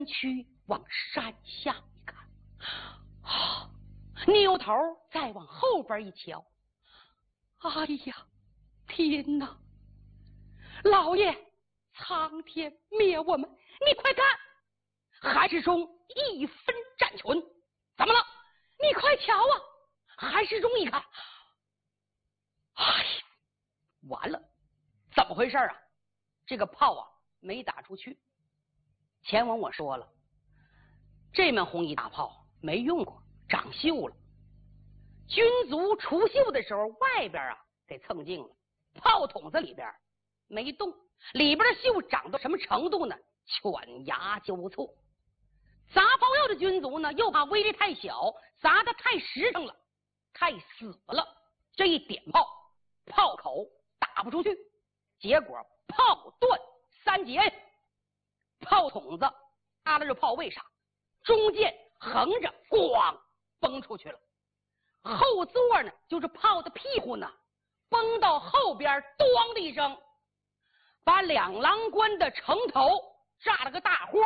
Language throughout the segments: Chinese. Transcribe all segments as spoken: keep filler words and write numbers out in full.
区往山下一看，啊，扭头再往后边一瞧，哎呀，天哪！老爷，苍天灭我们！你快看，韩世忠一分战群，怎么了？你快瞧啊！韩世忠一看，哎呀，完了，怎么回事啊？这个炮啊没打出去。前文我说了，这门红衣大炮没用过，长锈了。军卒除锈的时候，外边啊给蹭净了，炮筒子里边没动，里边的锈长到什么程度呢？犬牙交错。砸炮药的军卒呢，又怕威力太小，砸得太实诚了，太死了。这一点炮，炮口打不出去，结果炮断三节，炮筒子搭在这炮位上，中间横着咣崩出去了。后座呢，就是炮的屁股呢，崩到后边，咣的一声，把两郎关的城头炸了个大豁。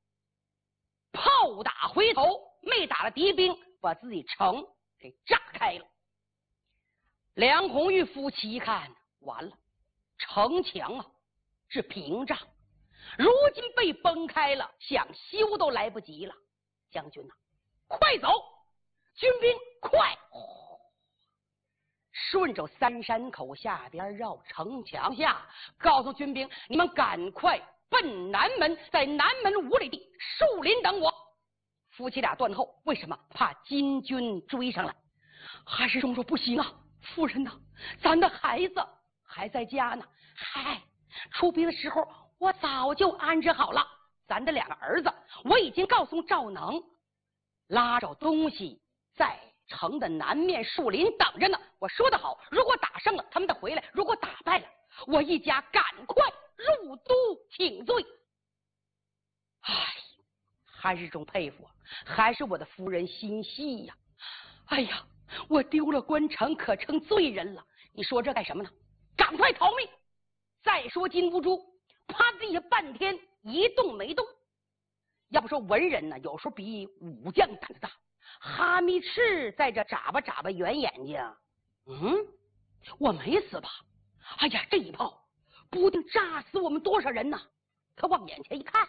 炮打回头，没打了敌兵，把自己城给炸开了。梁红玉夫妻一看，完了，城墙啊是屏障，如今被崩开了，想修都来不及了。将军呐、啊，快走！军兵快！顺着三山口下边绕城墙下，告诉军兵，你们赶快奔南门，在南门五里地树林等我。夫妻俩断后，为什么？怕金军追上来。韩世忠说：“不行啊，夫人呐，咱的孩子还在家呢。嗨，出兵的时候我早就安置好了，咱的两个儿子，我已经告诉赵能，拉着东西在城的南面树林等着呢。我说得好，如果打胜了，他们得回来；如果打败了，我一家赶快入都请罪。”哎，韩世忠佩服啊，还是我的夫人心细呀、啊！哎呀，我丢了关城，可成罪人了。你说这干什么呢？赶快逃命！再说金兀术趴地下半天一动没动。要不说文人呢，有时候比武将胆子大。哈密赤在这眨巴眨巴圆眼睛，嗯，我没死吧？哎呀，这一炮不定炸死我们多少人呢！可往眼前一看，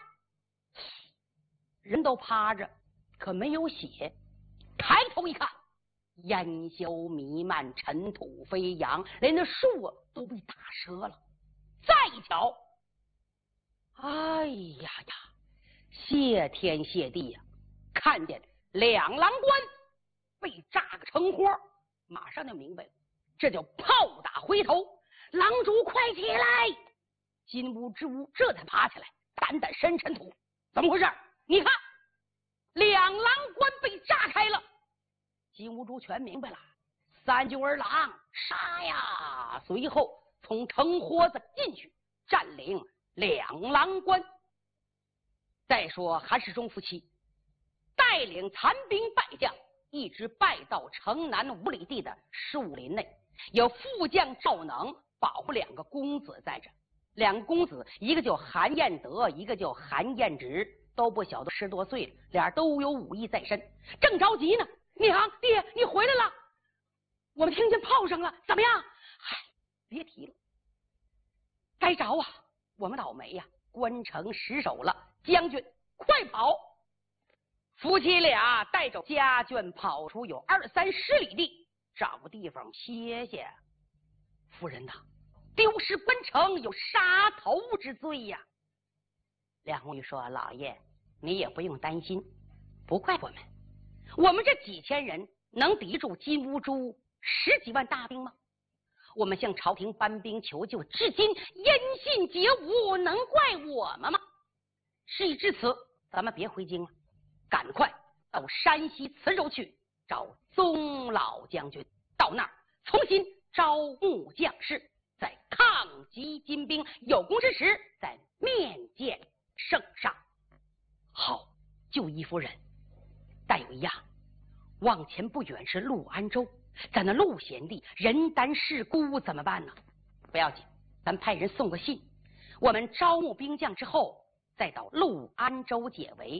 人都趴着，可没有血。抬头一看，烟硝弥漫，尘土飞扬，连那树啊都被打折了。再一瞧，哎呀呀，谢天谢地呀、啊！看见两郎关被炸个成豁，马上就明白了，这叫炮打回头。郎主快起来！金兀术这才爬起来，胆胆伸尘土。怎么回事？你看，两郎关被炸开了。金兀术全明白了，三军儿郎杀呀！随后从城豁子进去，占领两郎关。再说韩世忠夫妻带领残兵败将，一直败到城南五里地的树林内，有副将赵能保护两个公子在这。两个公子，一个叫韩彦德，一个叫韩彦直，都不小，都十多岁了，俩都有武艺在身，正着急呢。娘，爹，你回来了，我们听见炮声了，怎么样？嗨，别提了，该着啊，我们倒霉呀、啊，关城失守了，将军快跑！夫妻俩带着家眷跑出有二三十里地，找个地方歇歇。夫人呐，丢失关城有杀头之罪呀、啊。梁红玉说：“老爷，你也不用担心，不怪我们，我们这几千人能抵住金兀术十几万大兵吗？我们向朝廷搬兵求救，至今音信皆无，能怪我们吗？事已至此，咱们别回京了，赶快到山西磁州去找宗老将军，到那儿重新招募将士，在抗击金兵，有功之时再面见圣上。”好，就依夫人。但有一样，往前不远是陆安州，在那陆贤地人单势孤，怎么办呢？不要紧，咱派人送个信，我们招募兵将之后，再到陆安州解围。